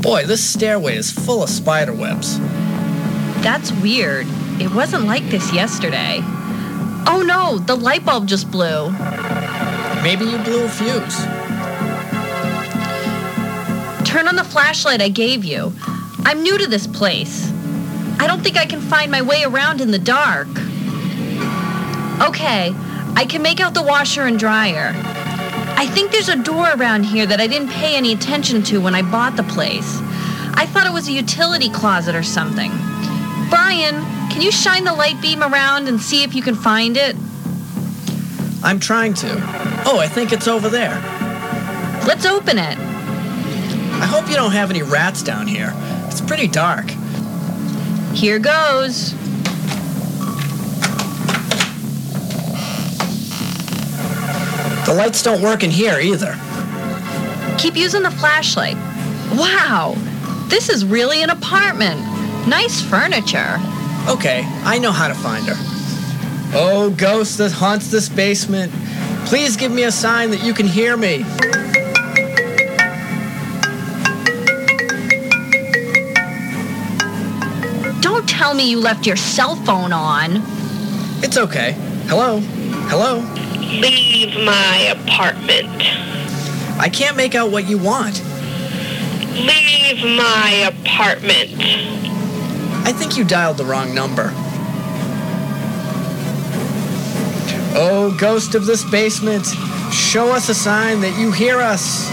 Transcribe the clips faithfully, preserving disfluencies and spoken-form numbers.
Boy, this stairway is full of spider webs. That's weird. It wasn't like this yesterday. Oh no, the light bulb just blew. Maybe you blew a fuse. Turn on the flashlight I gave you. I'm new to this place. I don't think I can find my way around in the dark. Okay, I can make out the washer and dryer. I think there's a door around here that I didn't pay any attention to when I bought the place. I thought it was a utility closet or something. Brian, can you shine the light beam around and see if you can find it? I'm trying to. Oh, I think it's over there. Let's open it. I hope you don't have any rats down here. It's pretty dark. Here goes. The lights don't work in here either. Keep using the flashlight. Wow, this is really an apartment. Nice furniture. Okay, I know how to find her. Oh, ghost that haunts this basement, please give me a sign that you can hear me. Don't tell me you left your cell phone on. It's okay. Hello? Hello? Leave my apartment. I can't make out what you want. Leave my apartment. I think you dialed the wrong number. Oh, ghost of this basement, show us a sign that you hear us.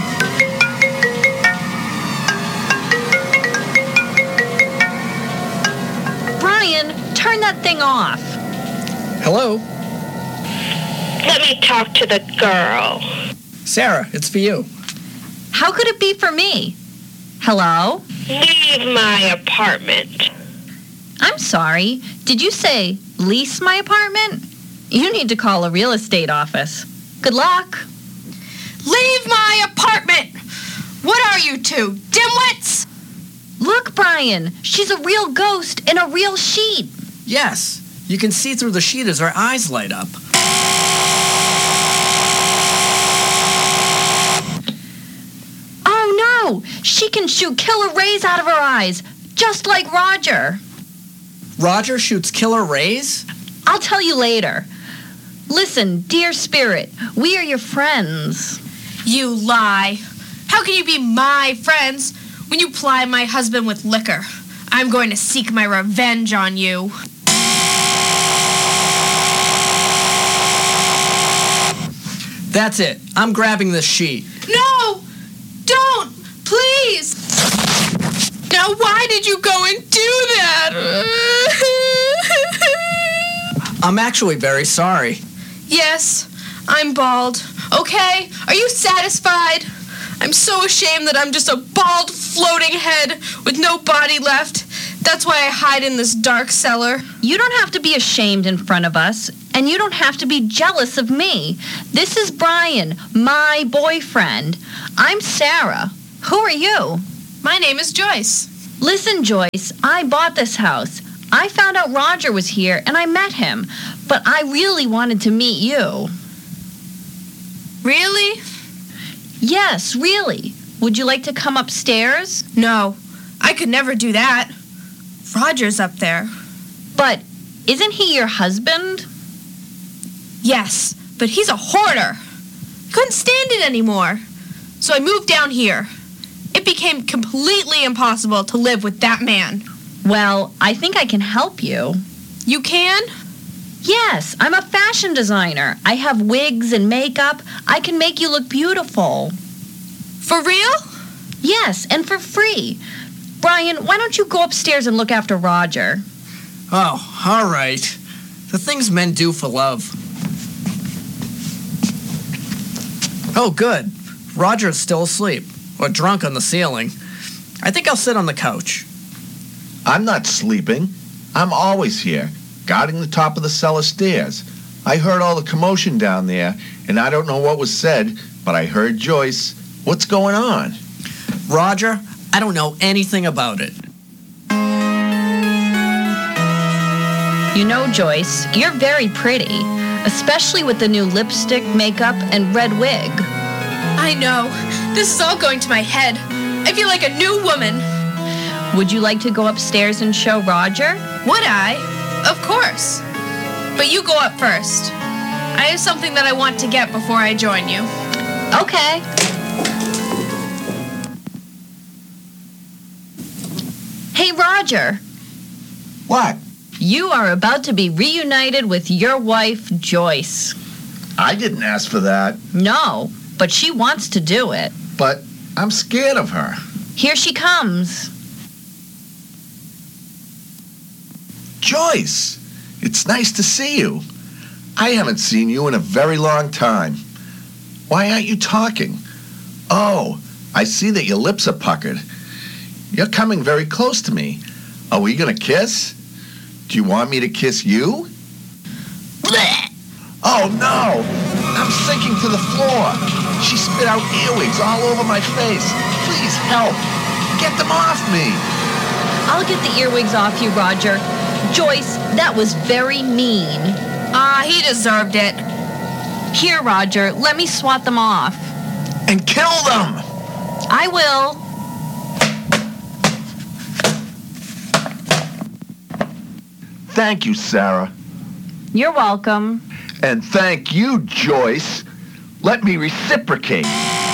Brian, turn that thing off. Hello? Let me talk to the girl. Sarah, it's for you. How could it be for me? Hello? Leave my apartment. I'm sorry. Did you say lease my apartment? You need to call a real estate office. Good luck. Leave my apartment! What are you two, dimwits? Look, Brian, she's a real ghost in a real sheet. Yes, you can see through the sheet as her eyes light up. Oh no, she can shoot killer rays out of her eyes, just like Roger. Roger shoots killer rays? I'll tell you later. Listen, dear spirit, we are your friends. You lie. How can you be my friends when you ply my husband with liquor? I'm going to seek my revenge on you. That's it. I'm grabbing this sheet. No! Don't! Please! Now why did you go and do that? I'm actually very sorry. Yes, I'm bald. Okay? Are you satisfied? I'm so ashamed that I'm just a bald floating head with no body left. That's why I hide in this dark cellar. You don't have to be ashamed in front of us, and you don't have to be jealous of me. This is Brian, my boyfriend. I'm Sarah. Who are you? My name is Joyce. Listen, Joyce, I bought this house. I found out Roger was here, and I met him. But I really wanted to meet you. Really? Yes, really. Would you like to come upstairs? No, I could never do that. Roger's up there. But isn't he your husband? Yes, but he's a hoarder. Couldn't stand it anymore. So I moved down here. It became completely impossible to live with that man. Well, I think I can help you. You can? Yes, I'm a fashion designer. I have wigs and makeup. I can make you look beautiful. For real? Yes, and for free. Brian, why don't you go upstairs and look after Roger? Oh, all right. The things men do for love. Oh, good. Roger's still asleep, or drunk on the ceiling. I think I'll sit on the couch. I'm not sleeping. I'm always here, guarding the top of the cellar stairs. I heard all the commotion down there, and I don't know what was said, but I heard Joyce. What's going on? Roger, I don't know anything about it. You know, Joyce, you're very pretty, especially with the new lipstick, makeup, and red wig. I know. This is all going to my head. I feel like a new woman. Would you like to go upstairs and show Roger? Would I? Of course. But you go up first. I have something that I want to get before I join you. Okay. Hey, Roger. What? You are about to be reunited with your wife, Joyce. I didn't ask for that, No, but she wants to do it. but I'm scared of her. Here she comes. Joyce, it's nice to see you. I haven't seen you in a very long time. Why aren't you talking? Oh, I see that your lips are puckered. You're coming very close to me. Are we gonna kiss? Do you want me to kiss you? Blech. Oh no! I'm sinking to the floor. She spit out earwigs all over my face. Please help! Get them off me! I'll get the earwigs off you, Roger. Joyce, that was very mean. Ah, he deserved it. Here, Roger, let me swat them off. And kill them! I will. Thank you, Sarah. You're welcome. And thank you, Joyce. Let me reciprocate.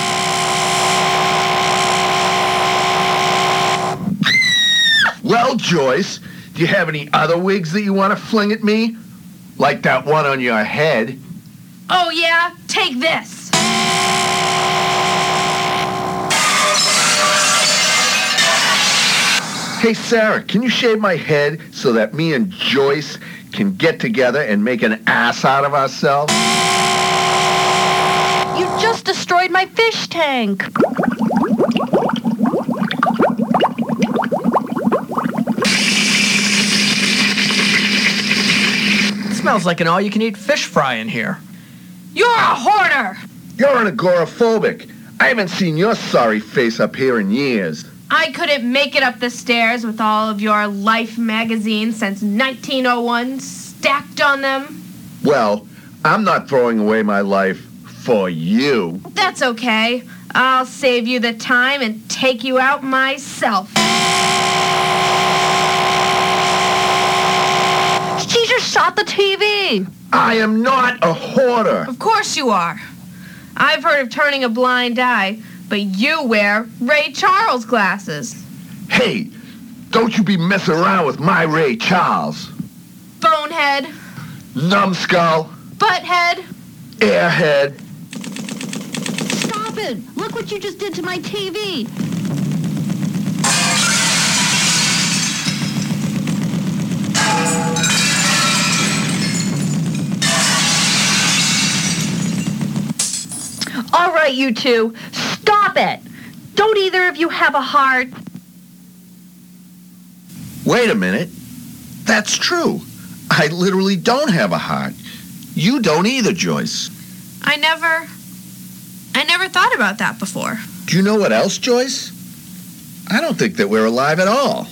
Well, Joyce, do you have any other wigs that you want to fling at me? Like that one on your head? Oh, yeah? Take this. Hey, Sarah, can you shave my head so that me and Joyce can get together and make an ass out of ourselves? You just destroyed my fish tank. It smells like an all-you-can-eat fish fry in here. You're a hoarder. You're an agoraphobic. I haven't seen your sorry face up here in years. I couldn't make it up the stairs with all of your Life magazines since nineteen oh one stacked on them. Well, I'm not throwing away my life for you. That's okay. I'll save you the time and take you out myself. She just shot the T V. I am not a hoarder. Of course you are. I've heard of turning a blind eye, but you wear Ray Charles glasses. Hey, don't you be messing around with my Ray Charles. Bonehead, Numbskull, butthead. airhead. Stop it. Look what you just did to my T V. All right, you two. Stop it. Don't either of you have a heart. Wait a minute. That's true. I literally don't have a heart. You don't either, Joyce. I never... I never thought about that before. Do you know what else, Joyce? I don't think that we're alive at all.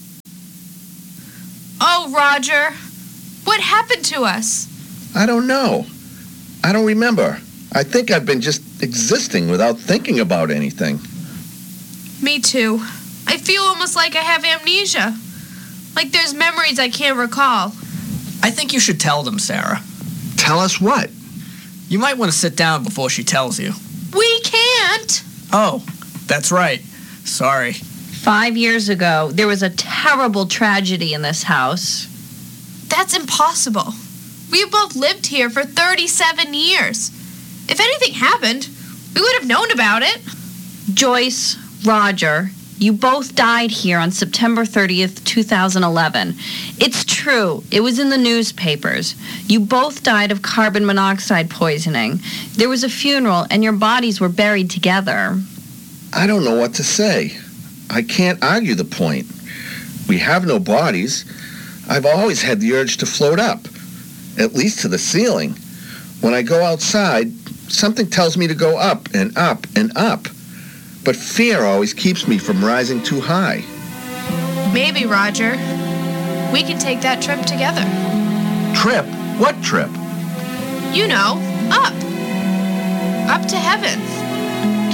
Oh, Roger. What happened to us? I don't know. I don't remember. I think I've been just existing without thinking about anything. Me too. I feel almost like I have amnesia. Like there's memories I can't recall. I think you should tell them, Sarah. Tell us what? You might want to sit down before she tells you. We can't! Oh, that's right. Sorry. Five years ago, there was a terrible tragedy in this house. That's impossible. We have both lived here for thirty-seven years. If anything happened, we would have known about it. Joyce, Roger, you both died here on September thirtieth, two thousand eleven. It's true. It was in the newspapers. You both died of carbon monoxide poisoning. There was a funeral, and your bodies were buried together. I don't know what to say. I can't argue the point. We have no bodies. I've always had the urge to float up, at least to the ceiling. When I go outside, something tells me to go up and up and up. But fear always keeps me from rising too high. Maybe, Roger, we can take that trip together. Trip? What trip? You know, up. Up to heaven. Do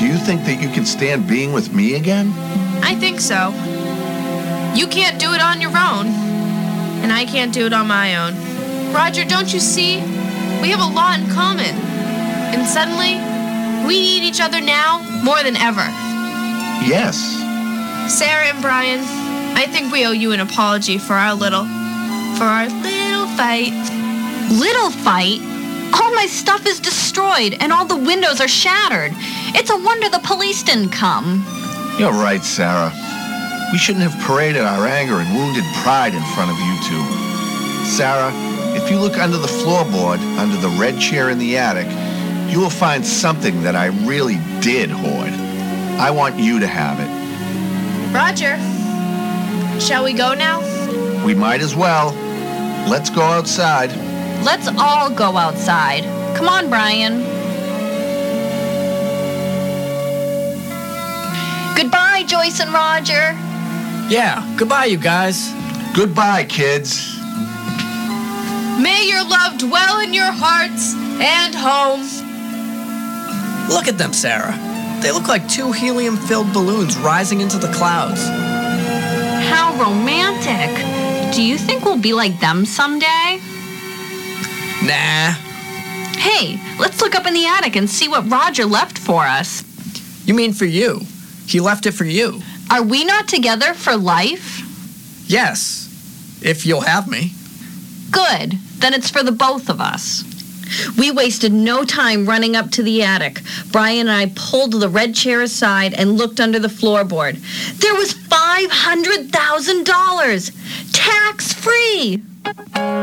Do you think that you can stand being with me again? I think so. You can't do it on your own, and I can't do it on my own. Roger, don't you see? We have a lot in common. And suddenly, we need each other now more than ever. Yes. Sarah and Brian, I think we owe you an apology for our little, for our little fight. Little fight? All my stuff is destroyed and all the windows are shattered. It's a wonder the police didn't come. You're right, Sarah. We shouldn't have paraded our anger and wounded pride in front of you two. Sarah, if you look under the floorboard, under the red chair in the attic, you will find something that I really did hoard. I want you to have it. Roger, shall we go now? We might as well. Let's go outside. Let's all go outside. Come on, Brian. Goodbye, Joyce and Roger. Yeah, goodbye, you guys. Goodbye, kids. May your love dwell in your hearts and homes. Look at them, Sarah. They look like two helium-filled balloons rising into the clouds. How romantic. Do you think we'll be like them someday? Nah. Hey, let's look up in the attic and see what Roger left for us. You mean for you? He left it for you. Are we not together for life? Yes, if you'll have me. Good. Then it's for the both of us. We wasted no time running up to the attic. Brian and I pulled the red chair aside and looked under the floorboard. There was five hundred thousand dollars, tax-free.